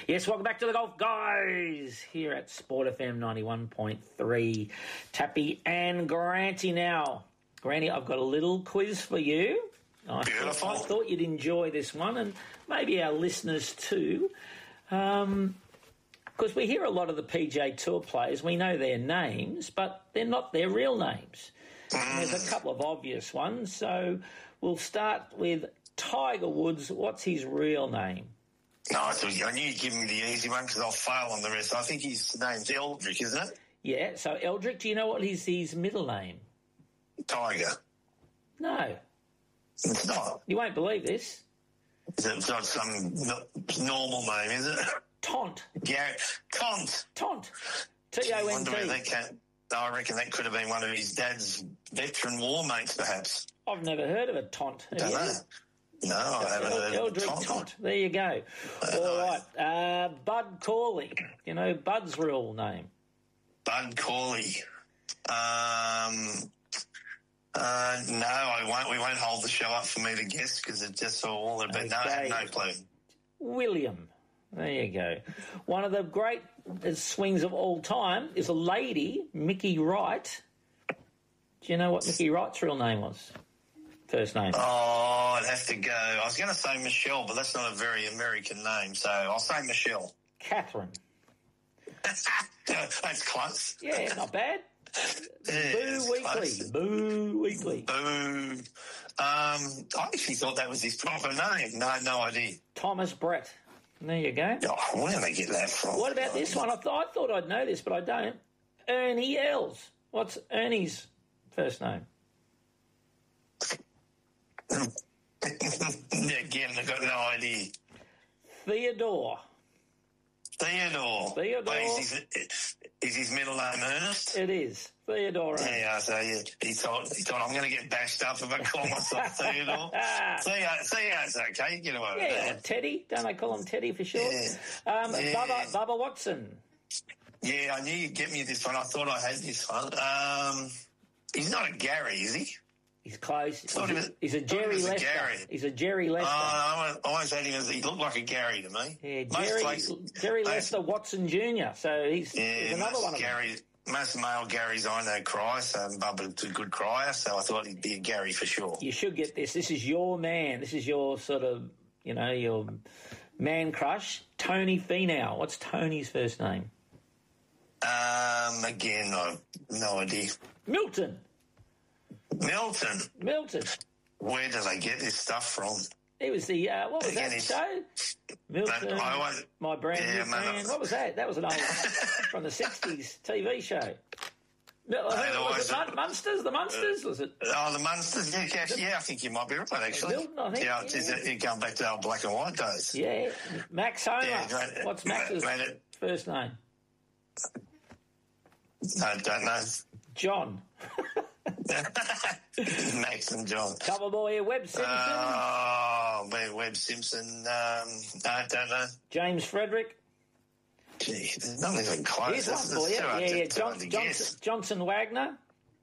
Yes, welcome back to the Golf Guys here at Sport FM 91.3. Tappy and Granty now. Granty, I've got a little quiz for you. Beautiful. I thought you'd enjoy this one, and maybe our listeners too. Because we hear a lot of the PGA Tour players, we know their names, but they're not their real names. And there's a couple of obvious ones, so we'll start with Tiger Woods. What's his real name? No, I knew you'd give me the easy one because I'll fail on the rest. I think his name's Eldrick, isn't it? Yeah, so Eldrick, do you know what is his middle name? Tiger. No. It's not. You won't believe this. It's not some normal name, is it? Tont. Tont. Tont. I wonder where T-O-N-T. I reckon that could have been one of his dad's veteran war mates, perhaps. I've never heard of a Tont. Have Don't you? know. No, I haven't heard of Eldrick Tont. Tont. There you go. All right. Bud Corley. You know Bud's real name? Bud Corley. No, I won't. We won't hold the show up for me to guess because it's just all. But no, I have no clue. William. There you go. One of the great swings of all time is a lady, Mickey Wright. Do you know what Mickey Wright's real name was? First name. Oh, I'd have to go. I was going to say Michelle, but that's not a very American name, so I'll say Michelle. Catherine. That's close. Yeah, not bad. Boo Weekly. Close. Boo Weekly. Boo. I actually thought that was his proper name. No idea. Thomas Brett. There you go. Oh, where did they get that from? What about this one? I thought I'd know this, but I don't. Ernie Els. What's Ernie's first name? Again, I've got no idea. Theodore. Wait, is his middle name Ernest? It is. Theodore. Yeah, so he thought I'm going to get bashed up if I call myself Theodore. Theo, it's okay. Get away with Yeah, that. Teddy. Don't they call him Teddy for short? Yeah. Bubba Watson. Yeah, I knew you'd get me this one. I thought I had this one. He's not a Gary, is he? He's close. He's a thought Jerry he was a Lester. Gary. He's a Jerry Lester. I always had him as he looked like a Gary to me. Yeah, Jerry Lester Watson Jr. So he's another one of them. Most male Garys I know cry, so Bubba's a good crier, so I thought he'd be a Gary for sure. You should get this. This is your man. This is your sort of, your man crush. Tony Finau. What's Tony's first name? Again, I've no idea. Milton. Milton. Where do they get this stuff from? It was the, what was that show? Milton, My Brand New Man. What was that? That was an old, from the 60s TV show. Was it Munsters? The Munsters? Was it? Oh, the Munsters. Yeah, I think you might be right, actually. Milton, I think. You're going back to the old black and white days. Yeah. Max Homer. Yeah, What's Max's first name? I don't know. John. Max and John. Cover boy here, Webb Simpson. Webb Simpson. I don't know. James Frederick. Gee, there's not even close. Here's one for you. Johnson Wagner.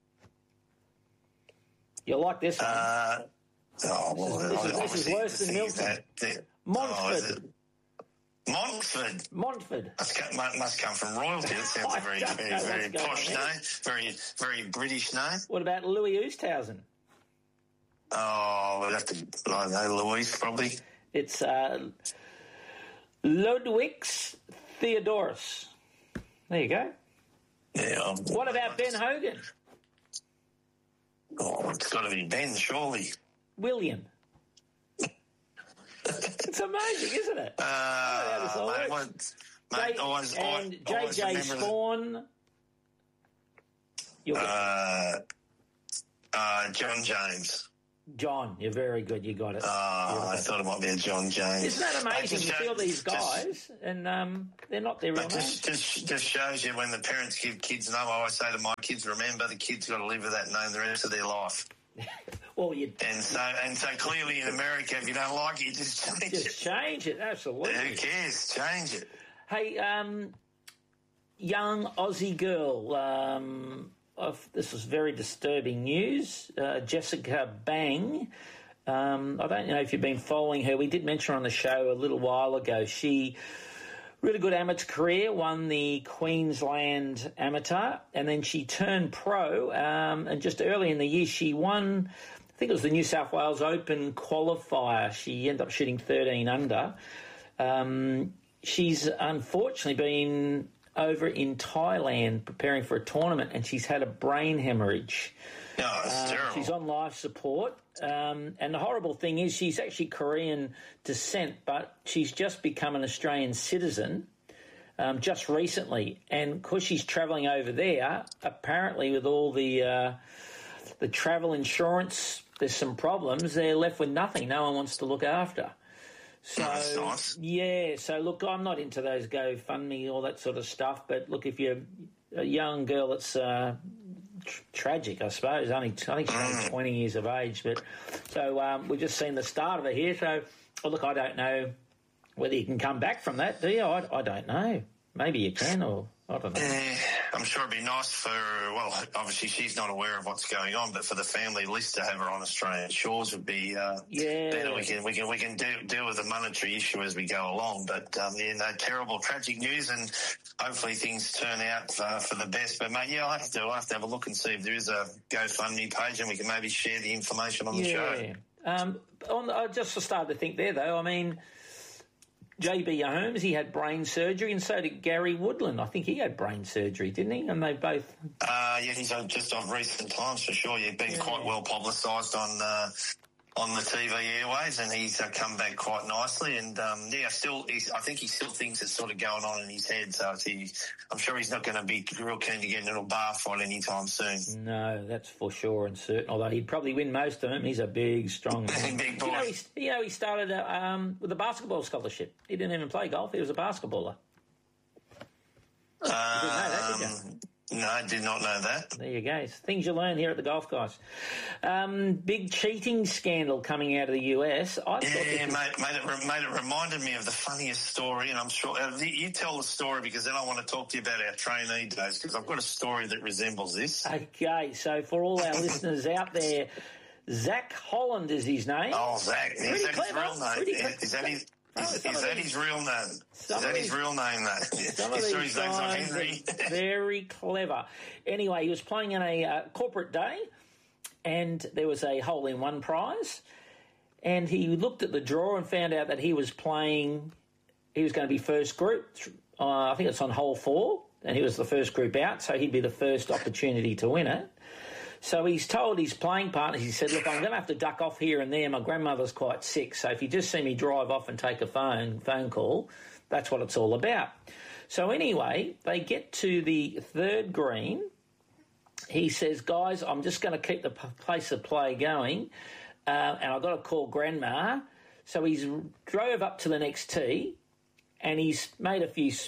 You'll like this one. This is worse than Milton. Montford. Montford. Must come from royalty. It sounds a very posh name. Very, very British name. What about Louis Oosthuizen? Oh, we'll have to, I know Louis probably. It's Ludwig's Theodorus. There you go. Yeah. What about Ben Hogan? Oh, it's got to be Ben, surely. William. It's amazing, isn't it? JJ Spawn. John James. John, you're very good. You got it. I thought it might be a John James. Isn't that amazing? You feel these guys, and they're not their real names. Just shows you when the parents give kids a name. I always say to my kids, remember, the kid's got to live with that name the rest of their life. Well, and so clearly in America, if you don't like it, you just change it. Just change it, absolutely. Who cares? Change it. Hey, young Aussie girl. This was very disturbing news. Jessica Bang. I don't know if you've been following her. We did mention her on the show a little while ago. She really good amateur career, won the Queensland Amateur, and then she turned pro, and just early in the year she won, I think it was the New South Wales Open qualifier. She ended up shooting 13 under. She's unfortunately been over in Thailand preparing for a tournament, and she's had a brain hemorrhage. No, it's terrible. She's on life support, and the horrible thing is she's actually Korean descent, but she's just become an Australian citizen just recently. And because she's travelling over there, apparently with all the travel insurance, there's some problems. They're left with nothing. No one wants to look after. So, that's nice. Yeah, so look, I'm not into those GoFundMe, all that sort of stuff, but look, if you're a young girl that's tragic, I suppose, only 20 years of age, but so we've just seen the start of it here, so, look, I don't know whether you can come back from that, do you? I don't know. Maybe you can, or I don't know. I'm sure it'd be nice for, well, obviously she's not aware of what's going on, but for the family list to have her on Australian shores would be better. We can deal with the monetary issue as we go along. But terrible, tragic news, and hopefully things turn out for the best. But mate, I'll have to have a look and see if there is a GoFundMe page, and we can maybe share the information on the show. I just started to think there though. I mean, JB Holmes, he had brain surgery, and so did Gary Woodland. I think he had brain surgery, didn't he? And they both... he's just of recent times for sure. He's been quite well publicised on the TV airways, and he's come back quite nicely. And I think he still thinks it's sort of going on in his head. So I'm sure he's not going to be real keen to get into a bar fight anytime soon. No, that's for sure and certain. Although he'd probably win most of them. He's a big, strong man. Big boy. He started with a basketball scholarship. He didn't even play golf. He was a basketballer. You didn't know that, did you? No, I did not know that. There you go. It's things you learn here at the Golf Guys. Big cheating scandal coming out of the US. Mate, it reminded me of the funniest story, and I'm sure you tell the story because then I want to talk to you about our trainee days because I've got a story that resembles this. Okay, so for all our listeners out there, Zach Holland is his name. Oh, Zach. Is that his real name? Is that his... Is that his real name? Is that his real name, though? Some of these guys are very clever. Anyway, he was playing in a corporate day, and there was a hole-in-one prize, and he looked at the draw and found out that he was going to be first group. I think it's on hole 4, and he was the first group out, so he'd be the first opportunity to win it. So he's told his playing partners, he said, look, I'm going to have to duck off here and there. My grandmother's quite sick, so if you just see me drive off and take a phone call, that's what it's all about. So anyway, they get to the third green. He says, guys, I'm just going to keep the pace of play going, and I've got to call Grandma. So he's drove up to the next tee, and he's made a few,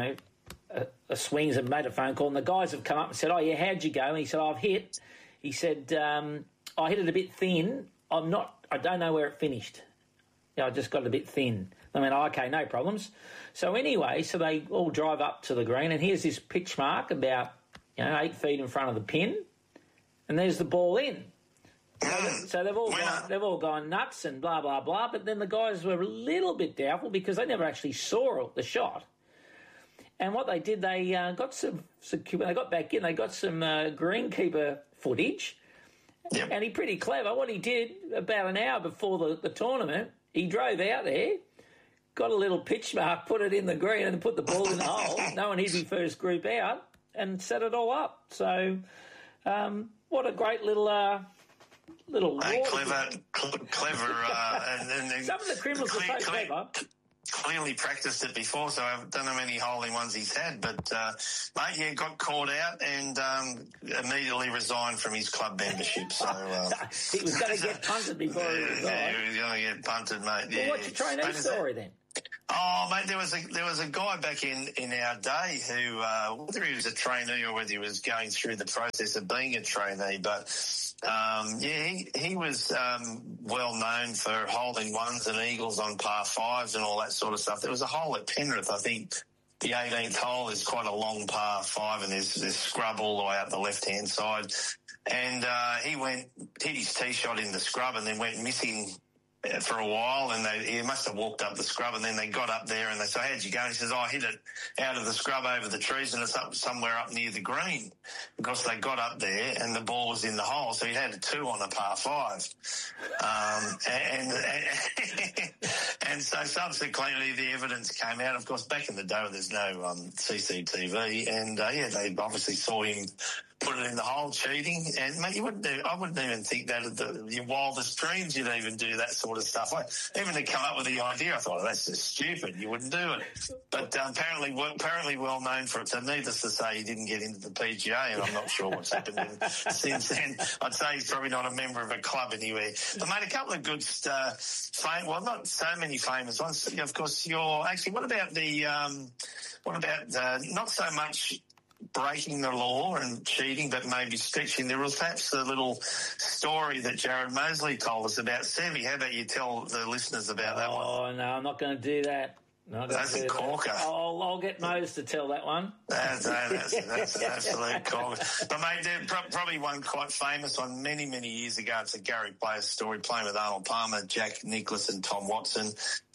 swings and made a phone call, and the guys have come up and said, oh, yeah, how'd you go? And he said, I've hit. He said, I hit it a bit thin. I don't know where it finished. I just got it a bit thin. I mean, okay, no problems. So anyway, so they all drive up to the green, and here's this pitch mark about 8 feet in front of the pin, and there's the ball in. So they've all gone nuts and blah, blah, blah, but then the guys were a little bit doubtful because they never actually saw the shot. And what they did, they when they got back in, they got some greenkeeper footage. Yep. And he pretty clever. What he did about an hour before the tournament, he drove out there, got a little pitch mark, put it in the green and put the ball in the hole, knowing he'd be first group out, and set it all up. So what a great little clever. And some of the criminals are so clever. Clearly practiced it before, so I don't know how many hole-in-ones he's had. But, mate, got caught out and immediately resigned from his club membership. So he was going to get punted before he resigned. Yeah, he was going to get punted, mate. Well, what's your trainee story then? Oh, mate, there was a guy back in our day who, whether he was a trainee or whether he was going through the process of being a trainee, but he was well known for holding ones and eagles on par 5s and all that sort of stuff. There was a hole at Penrith, I think. The 18th hole is quite a long par 5, and there's scrub all the way up the left-hand side. And he hit his tee shot in the scrub and then went missing for a while, and he must have walked up the scrub, and then they got up there and they said, how'd you go? And he says, I hit it out of the scrub over the trees, and it's up somewhere up near the green. Because they got up there and the ball was in the hole, so he had a 2 on a par 5. And so subsequently the evidence came out. Of course, back in the day there's no CCTV, and they obviously saw him put it in the hole cheating. And mate, I wouldn't even think that at your wildest dreams you'd even do that sort of stuff. Even to come up with the idea, I thought, that's just stupid. You wouldn't do it. But apparently well known for it. So needless to say, he didn't get into the PGA, and I'm not sure what's happened since then. I'd say he's probably not a member of a club anywhere. But mate, a couple of good, not so many famous ones. Of course, what about not so much breaking the law and cheating, but maybe stretching the rules. Perhaps the little story that Jared Mosley told us about Seve. How about you tell the listeners about that one? Oh, no, I'm not going to do that. That's a corker. I'll get Mose to tell that one. That's an absolute corker. But, mate, there's probably one quite famous one many, many years ago. It's a Gary Player story, playing with Arnold Palmer, Jack Nicklaus and Tom Watson.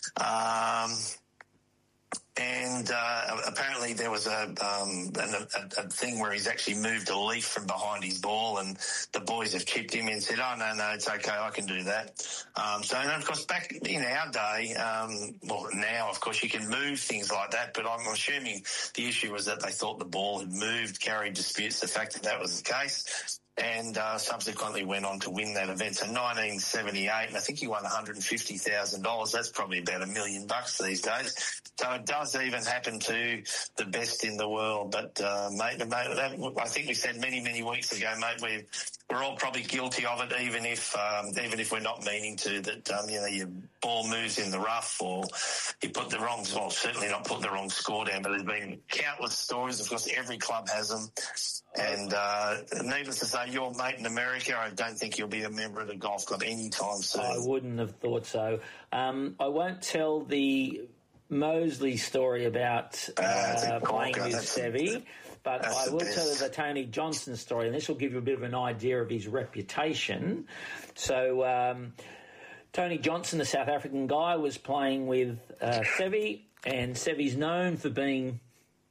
And apparently there was a thing where he's actually moved a leaf from behind his ball, and the boys have chipped him and said, oh, no, it's okay, I can do that. And of course, back in our day, now, of course, you can move things like that, but I'm assuming the issue was that they thought the ball had moved. Gary disputes the fact that was the case, and subsequently went on to win that event. So 1978, and I think he won $150,000. That's probably about $1 million these days. So it does even happen to the best in the world. But, mate, I think we said many, many weeks ago, mate, we're all probably guilty of it, even if we're not meaning to, that, your ball moves in the rough, or you put certainly not put the wrong score down, but there's been countless stories. Of course, every club has them. And needless to say, your mate in America, I don't think you'll be a member of the golf club anytime soon. I wouldn't have thought so. I won't tell the Mosley story about playing with Seve, but I will tell you the Tony Johnson story, and this will give you a bit of an idea of his reputation. So Tony Johnson, the South African guy, was playing with Seve, and Seve's known for being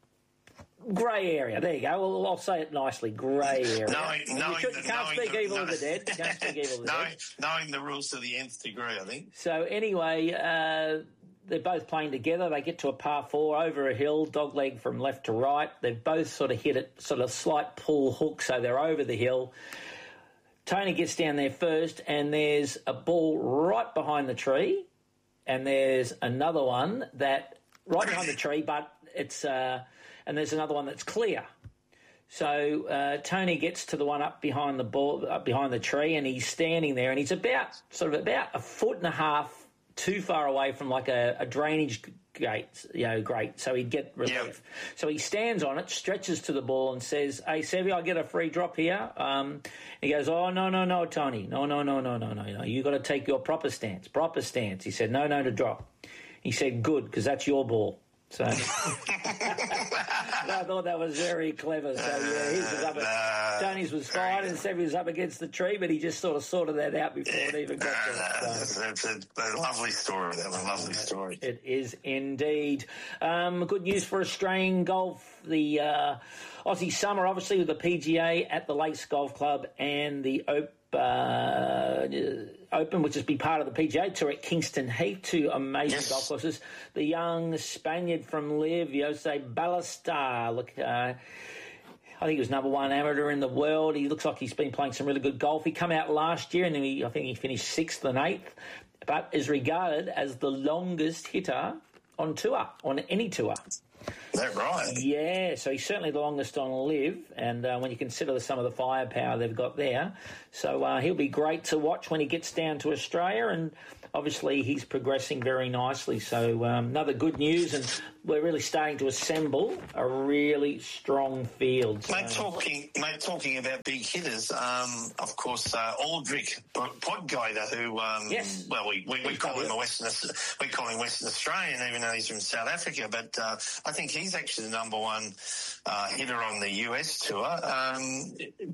grey area. There you go. Well, I'll say it nicely. Grey area. You can't speak evil of the dead. Can't speak evil of the dead. Knowing the rules to the nth degree, I think. So anyway, they're both playing together. They get to a par 4 over a hill, dogleg from left to right. They've both sort of hit it, sort of slight pull hook, so they're over the hill. Tony gets down there first, and there's a ball right behind the tree, and there's another one that right behind the tree, but it's and there's another one that's clear. So Tony gets to the one up behind the tree, and he's standing there, and he's about a foot and a half too far away from like a drainage gate, grate, so he'd get relief. Yep. So he stands on it, stretches to the ball, and says, "Hey, Seve, I get a free drop here." He goes, "Oh, no, Tony, no. You got to take your proper stance. He said, "No to drop." He said, "Good, because that's your ball." So I thought that was very clever. So yeah, his was up Tony's was fine, and Seve was up against the tree, but he just sort of sorted that out before it even got there. So. That's a lovely story. That was a lovely story. It is indeed. Good news for Australian golf. The Aussie Summer, obviously, with the PGA at the Lakes Golf Club and the Open, which has been part of the PGA Tour at Kingston Heath, two amazing golf courses. The young Spaniard from LIV, Jose Ballester, I think he was number 1 amateur in the world. He looks like he's been playing some really good golf. He came out last year, and I think he finished 6th and 8th, but is regarded as the longest hitter on any tour. Is that right? Yeah, so he's certainly the longest on LIV, and when you consider some of the firepower they've got there. So he'll be great to watch when he gets down to Australia, and obviously he's progressing very nicely. So another good news, and we're really starting to assemble a really strong field. So. Mate, talking about big hitters, of course, Aldrich Podgeider, who, yes. Well, we call him Western Australian, even though he's from South Africa, but I think he's actually the number 1 hitter on the US tour.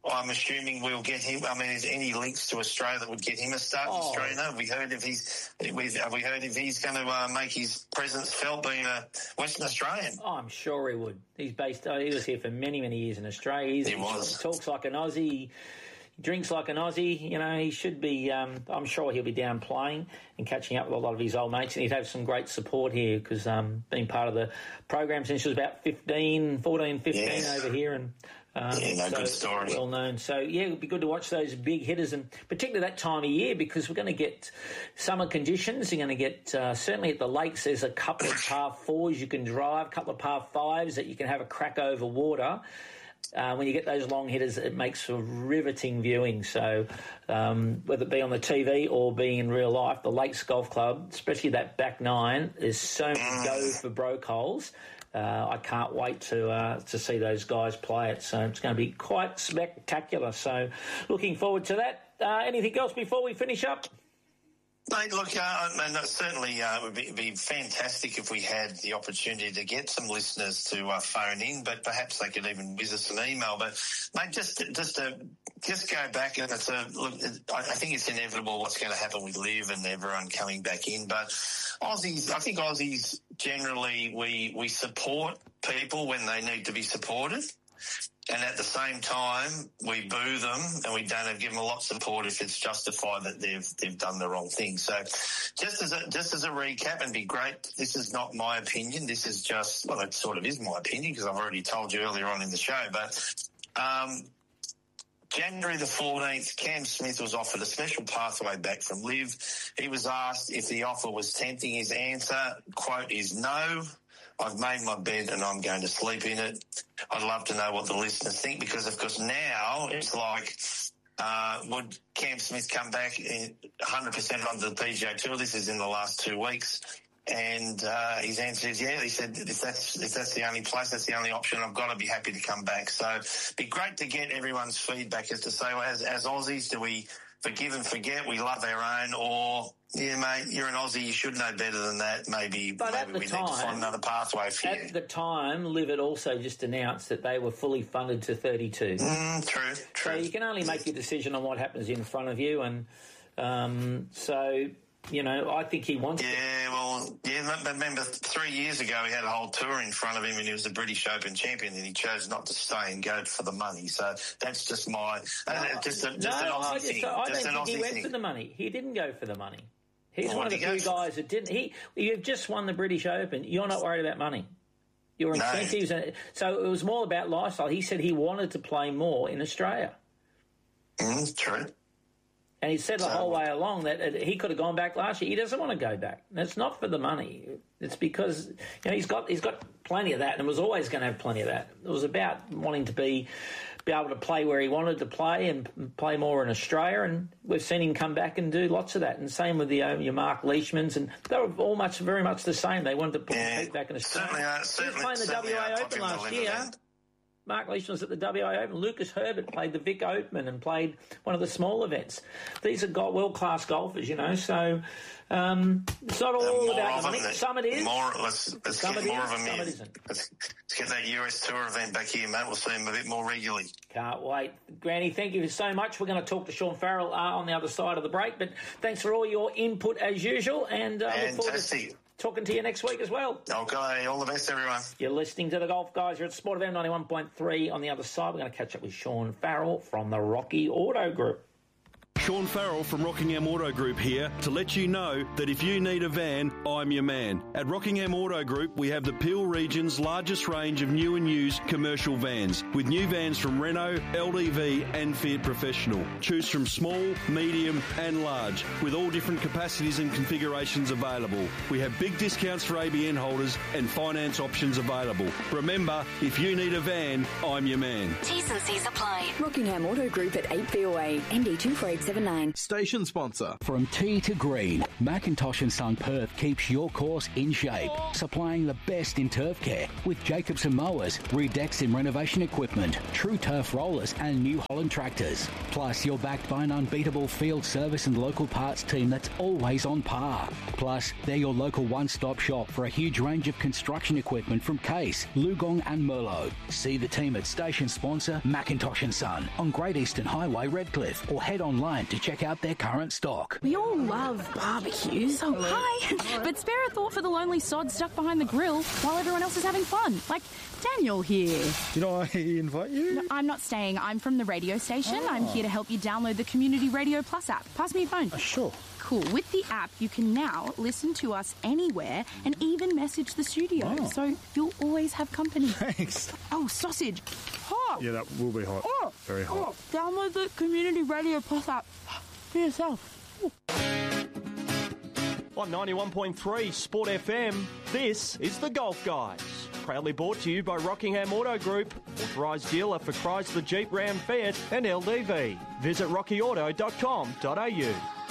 I'm assuming we'll get him. I mean, is any links to Australia that would get him a start in Australia? Have we heard if he's going to make his presence felt being a Western Australian? Oh, I'm sure he would. He was here for many, many years in Australia. He talks like an Aussie. He drinks like an Aussie. You know, he should be. I'm sure he'll be down playing and catching up with a lot of his old mates, and he'd have some great support here because being part of the program since he was about 15 over here, and good story. Well known. So, yeah, it would be good to watch those big hitters, and particularly that time of year because we're going to get summer conditions. You're going to get, certainly at the lakes, there's a couple of par fours you can drive, a couple of par fives that you can have a crack over water. When you get those long hitters, it makes for riveting viewing. So whether it be on the TV or being in real life, the Lakes Golf Club, especially that back nine, there's so many go for broke holes. I can't wait to see those guys play it. So it's going to be quite spectacular. So looking forward to that. Anything else before we finish up? Mate, look, certainly it would be fantastic if we had the opportunity to get some listeners to phone in, but perhaps they could even whiz us an email. But, mate, just go back and I think it's inevitable what's going to happen with Liv and everyone coming back in. But Aussies generally, we support people when they need to be supported. And at the same time, we boo them and we don't give them a lot of support if it's justified that they've done the wrong thing. So just as a recap, and be great, this is not my opinion. This is just, well, it sort of is my opinion because I've already told you earlier on in the show. But January the 14th, Cam Smith was offered a special pathway back from Liv. He was asked if the offer was tempting. His answer, quote, is no. I've made my bed and I'm going to sleep in it. I'd love to know what the listeners think because, of course, now it's like, would Cam Smith come back 100% onto the PGA Tour? This is in the last 2 weeks. And his answer is, yeah. He said, if that's the only place, that's the only option, I've got to be happy to come back. So it'd be great to get everyone's feedback as to say, well, as Aussies, do we forgive and forget, we love our own, or, yeah, mate, you're an Aussie, you should know better than that. Maybe we need to find another pathway for you. At the time, Liv had also just announced that they were fully funded to 32. True. So you can only make your decision on what happens in front of you, and so... You know, I think he wants remember 3 years ago he had a whole tour in front of him and he was the British Open champion and he chose not to stay and go for the money. So that's just my... an Aussie thing. I don't think he went for the money. He didn't go for the money. He's one of the few guys that didn't. You've just won the British Open. You're not worried about money. Your incentives. No. So it was more about lifestyle. He said he wanted to play more in Australia. True. And he said the whole way along that he could have gone back last year. He doesn't want to go back. And it's not for the money. It's because he's got plenty of that, and was always going to have plenty of that. It was about wanting to be able to play where he wanted to play and play more in Australia. And we've seen him come back and do lots of that. And same with your Mark Leishmans, and they were all very much the same. They wanted to put their feet back in Australia. Certainly, he was playing the WA Open last year. Mark Leishman was at the WA Open. Lucas Herbert played the Vic Open and played one of the small events. These are world-class golfers, so it's not all about the money. Some it is. Let's get more of them in. Let's get that US Tour event back here, mate. We'll see him a bit more regularly. Can't wait. Granny, thank you so much. We're going to talk to Sean Farrell on the other side of the break, but thanks for all your input as usual, and look forward to talking to you next week as well. Okay, all the best, everyone. You're listening to The Golf Guys. You're at Sport FM 91.3. On the other side, we're going to catch up with Sean Farrell from the Rocky Auto Group. Sean Farrell from Rockingham Auto Group here to let you know that if you need a van, I'm your man. At Rockingham Auto Group, we have the Peel region's largest range of new and used commercial vans, with new vans from Renault, LDV and Fiat Professional. Choose from small, medium and large, with all different capacities and configurations available. We have big discounts for ABN holders and finance options available. Remember, if you need a van, I'm your man. T's and C's apply. Rockingham Auto Group at 8 VOA, MD2 487 9. Station sponsor. From tee to green, Macintosh & Son Perth keeps your course in shape, supplying the best in turf care with Jacobson mowers, Redexim renovation equipment, True Turf rollers and New Holland tractors. Plus, you're backed by an unbeatable field service and local parts team that's always on par. Plus, they're your local one-stop shop for a huge range of construction equipment from Case, Lugong and Merlot. See the team at station sponsor Macintosh & Son on Great Eastern Highway, Redcliffe, or head online to check out their current stock. We all love barbecues. Oh, hi. But spare a thought for the lonely sod stuck behind the grill while everyone else is having fun. Like Daniel here. Did I invite you? No, I'm not staying. I'm from the radio station. I'm here to help you download the Community Radio Plus app. Pass me your phone. Sure. Cool. With the app, you can now listen to us anywhere and even message the studio. Oh. So you'll always have company. Thanks. Oh, sausage. Hot. Yeah, that will be hot. Oh. Very hot. Oh. Download the Community Radio Plus app for yourself. Ooh. On 91.3 Sport FM, this is The Golf Guys. Proudly brought to you by Rockingham Auto Group, authorised dealer for Chrysler, Jeep, Ram, Fiat and LDV. Visit rockyauto.com.au.